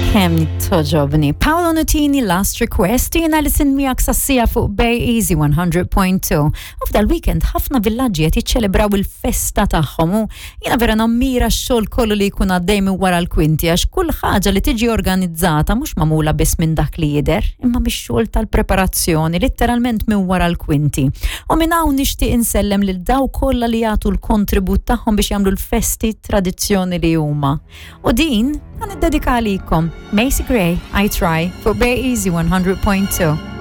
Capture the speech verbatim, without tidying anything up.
Kemm toġobni. Paolo Nutini, Last Request, jina li sin miegħek sassija fuq Bay Easy one hundred point two. U f'dal weekend ħafna villaġġi qed jiċċelebraw il-festa tagħhom u jiena vera nammira x-xogħol kollu li jkun għaddej minn wara l-kwinti għax kull ħaġa li tiġi organizzata mhux magħmula biss minn dak li jidher, imma mix-xogħol tal-preparazzjoni letteralment minn wara l-kwinti. U minn hawn nixtieq insellem lil daw kollha li jagħtu l-kontribut tagħhom biex jagħmlu l-festi tradizzjoni li huma. U din għan id-dedikalikom Macy Gray, I Try, for Bay Easy one hundred point two.